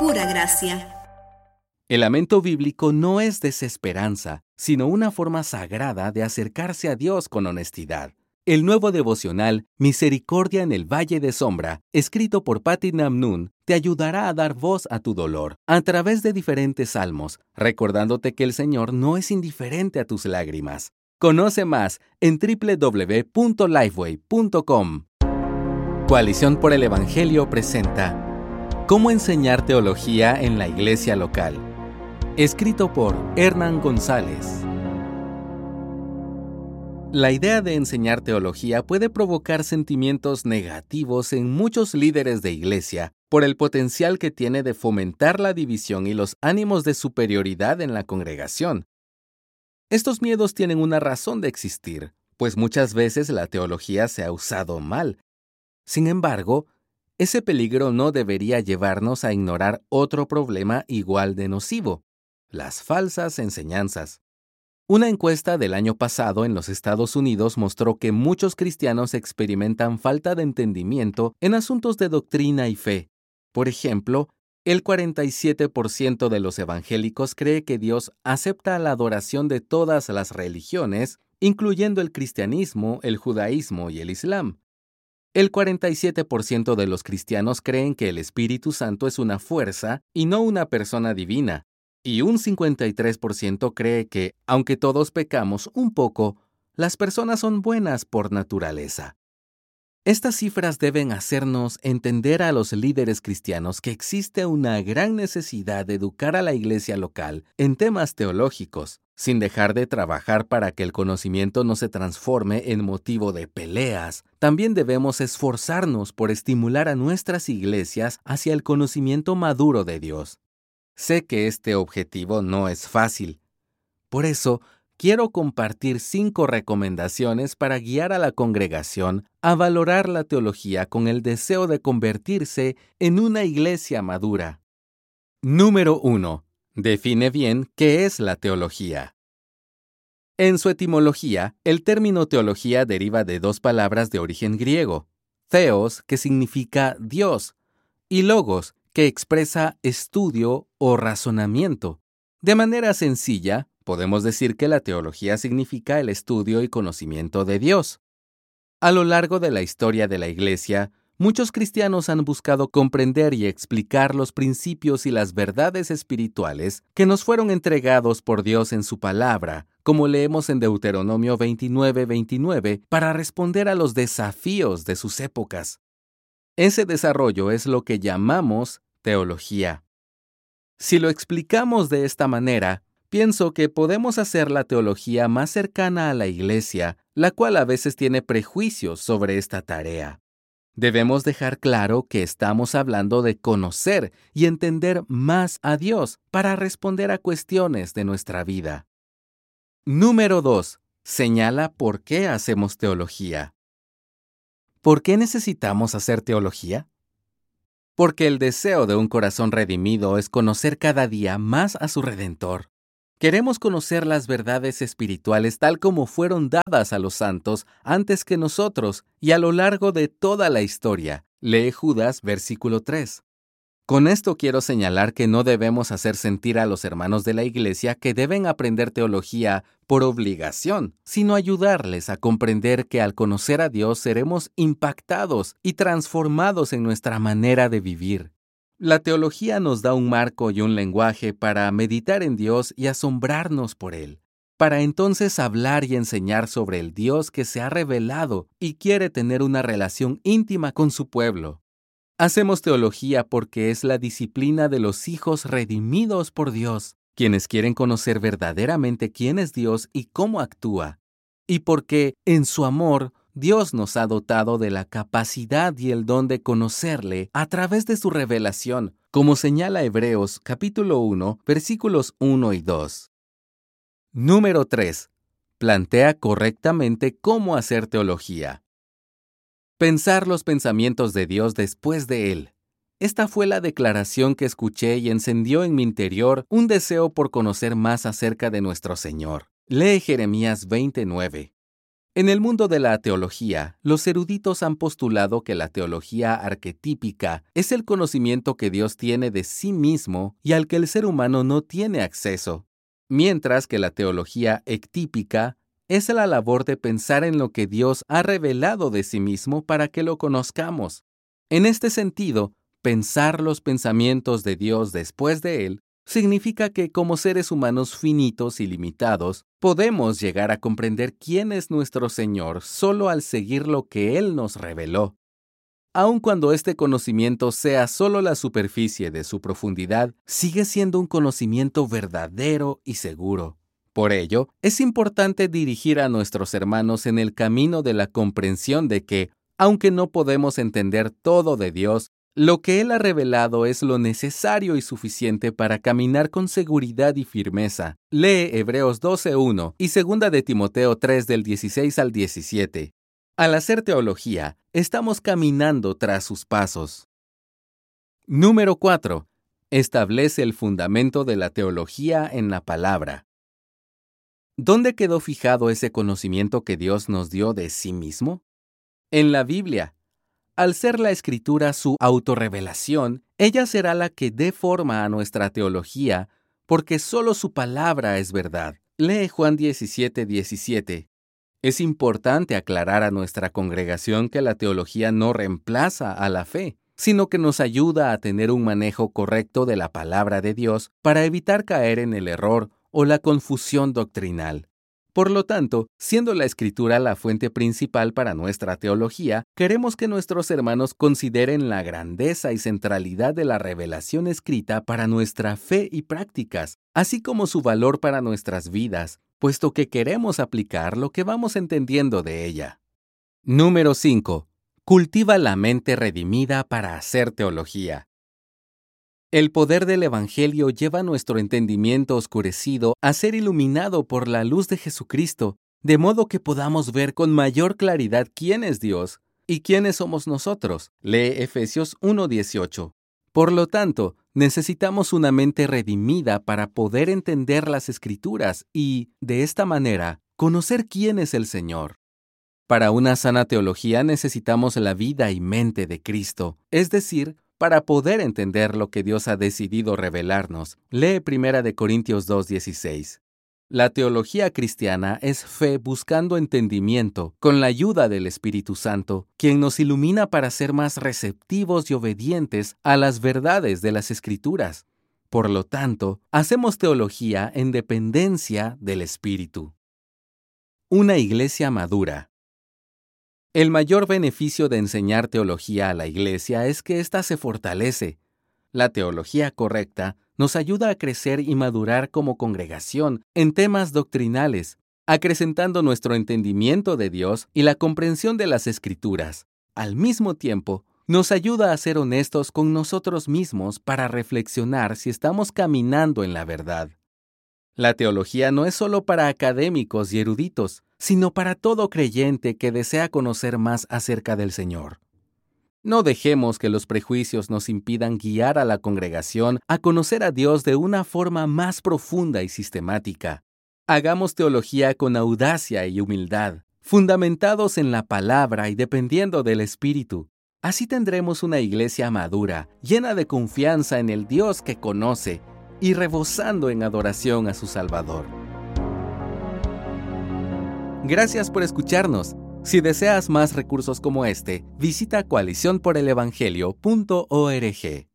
pura gracia. El lamento bíblico no es desesperanza, sino una forma sagrada de acercarse a Dios con honestidad. El nuevo devocional Misericordia en el Valle de Sombra, escrito por Patti Namnun, te ayudará a dar voz a tu dolor a través de diferentes salmos, recordándote que el Señor no es indiferente a tus lágrimas. Conoce más en www.lifeway.com. Coalición por el Evangelio presenta ¿Cómo enseñar teología en la iglesia local? Escrito por Hernán González. La idea de enseñar teología puede provocar sentimientos negativos en muchos líderes de iglesia por el potencial que tiene de fomentar la división y los ánimos de superioridad en la congregación. Estos miedos tienen una razón de existir, pues muchas veces la teología se ha usado mal. Sin embargo, ese peligro no debería llevarnos a ignorar otro problema igual de nocivo: las falsas enseñanzas. Una encuesta del año pasado en los Estados Unidos mostró que muchos cristianos experimentan falta de entendimiento en asuntos de doctrina y fe. Por ejemplo, el 47% de los evangélicos cree que Dios acepta la adoración de todas las religiones, incluyendo el cristianismo, el judaísmo y el islam. El 47% de los cristianos creen que el Espíritu Santo es una fuerza y no una persona divina. Y un 53% cree que, aunque todos pecamos un poco, las personas son buenas por naturaleza. Estas cifras deben hacernos entender a los líderes cristianos que existe una gran necesidad de educar a la iglesia local en temas teológicos, sin dejar de trabajar para que el conocimiento no se transforme en motivo de peleas. También debemos esforzarnos por estimular a nuestras iglesias hacia el conocimiento maduro de Dios. Sé que este objetivo no es fácil. Por eso, quiero compartir 5 recomendaciones para guiar a la congregación a valorar la teología con el deseo de convertirse en una iglesia madura. Número 1. Define bien qué es la teología. En su etimología, el término teología deriva de 2 palabras de origen griego: theos, que significa Dios, y logos, que expresa estudio o razonamiento. De manera sencilla, podemos decir que la teología significa el estudio y conocimiento de Dios. A lo largo de la historia de la Iglesia, muchos cristianos han buscado comprender y explicar los principios y las verdades espirituales que nos fueron entregados por Dios en su palabra, como leemos en Deuteronomio 29:29, para responder a los desafíos de sus épocas. Ese desarrollo es lo que llamamos teología. Si lo explicamos de esta manera, pienso que podemos hacer la teología más cercana a la iglesia, la cual a veces tiene prejuicios sobre esta tarea. Debemos dejar claro que estamos hablando de conocer y entender más a Dios para responder a cuestiones de nuestra vida. Número 2. Señala por qué hacemos teología. ¿Por qué necesitamos hacer teología? Porque el deseo de un corazón redimido es conocer cada día más a su Redentor. Queremos conocer las verdades espirituales tal como fueron dadas a los santos antes que nosotros y a lo largo de toda la historia. Lee Judas, versículo 3. Con esto quiero señalar que no debemos hacer sentir a los hermanos de la iglesia que deben aprender teología por obligación, sino ayudarles a comprender que al conocer a Dios seremos impactados y transformados en nuestra manera de vivir. La teología nos da un marco y un lenguaje para meditar en Dios y asombrarnos por Él, para entonces hablar y enseñar sobre el Dios que se ha revelado y quiere tener una relación íntima con su pueblo. Hacemos teología porque es la disciplina de los hijos redimidos por Dios, quienes quieren conocer verdaderamente quién es Dios y cómo actúa, y porque, en su amor, Dios nos ha dotado de la capacidad y el don de conocerle a través de su revelación, como señala Hebreos capítulo 1, versículos 1 y 2. Número 3. Plantea correctamente cómo hacer teología. Pensar los pensamientos de Dios después de Él. Esta fue la declaración que escuché y encendió en mi interior un deseo por conocer más acerca de nuestro Señor. Lee Jeremías 29. En el mundo de la teología, los eruditos han postulado que la teología arquetípica es el conocimiento que Dios tiene de sí mismo y al que el ser humano no tiene acceso, mientras que la teología ectípica es la labor de pensar en lo que Dios ha revelado de sí mismo para que lo conozcamos. En este sentido, pensar los pensamientos de Dios después de Él significa que como seres humanos finitos y limitados, podemos llegar a comprender quién es nuestro Señor solo al seguir lo que Él nos reveló. Aun cuando este conocimiento sea solo la superficie de su profundidad, sigue siendo un conocimiento verdadero y seguro. Por ello, es importante dirigir a nuestros hermanos en el camino de la comprensión de que, aunque no podemos entender todo de Dios, lo que Él ha revelado es lo necesario y suficiente para caminar con seguridad y firmeza. Lee Hebreos 12:1 y 2 de Timoteo 3 del 16 al 17. Al hacer teología, estamos caminando tras sus pasos. Número 4. Establece el fundamento de la teología en la palabra. ¿Dónde quedó fijado ese conocimiento que Dios nos dio de sí mismo? En la Biblia. Al ser la Escritura su autorrevelación, ella será la que dé forma a nuestra teología, porque solo su palabra es verdad. Lee Juan 17:17. Es importante aclarar a nuestra congregación que la teología no reemplaza a la fe, sino que nos ayuda a tener un manejo correcto de la palabra de Dios para evitar caer en el error o la confusión doctrinal. Por lo tanto, siendo la Escritura la fuente principal para nuestra teología, queremos que nuestros hermanos consideren la grandeza y centralidad de la revelación escrita para nuestra fe y prácticas, así como su valor para nuestras vidas, puesto que queremos aplicar lo que vamos entendiendo de ella. Número 5. Cultiva la mente redimida para hacer teología. El poder del Evangelio lleva nuestro entendimiento oscurecido a ser iluminado por la luz de Jesucristo, de modo que podamos ver con mayor claridad quién es Dios y quiénes somos nosotros. Lee Efesios 1:18. Por lo tanto, necesitamos una mente redimida para poder entender las Escrituras y, de esta manera, conocer quién es el Señor. Para una sana teología necesitamos la vida y mente de Cristo, es decir, para poder entender lo que Dios ha decidido revelarnos. Lee 1 Corintios 2:16. La teología cristiana es fe buscando entendimiento, con la ayuda del Espíritu Santo, quien nos ilumina para ser más receptivos y obedientes a las verdades de las Escrituras. Por lo tanto, hacemos teología en dependencia del Espíritu. Una iglesia madura. El mayor beneficio de enseñar teología a la iglesia es que ésta se fortalece. La teología correcta nos ayuda a crecer y madurar como congregación en temas doctrinales, acrecentando nuestro entendimiento de Dios y la comprensión de las Escrituras. Al mismo tiempo, nos ayuda a ser honestos con nosotros mismos para reflexionar si estamos caminando en la verdad. La teología no es solo para académicos y eruditos, sino para todo creyente que desea conocer más acerca del Señor. No dejemos que los prejuicios nos impidan guiar a la congregación a conocer a Dios de una forma más profunda y sistemática. Hagamos teología con audacia y humildad, fundamentados en la palabra y dependiendo del Espíritu. Así tendremos una iglesia madura, llena de confianza en el Dios que conoce y rebosando en adoración a su Salvador. Gracias por escucharnos. Si deseas más recursos como este, visita coaliciónporelevangelio.org.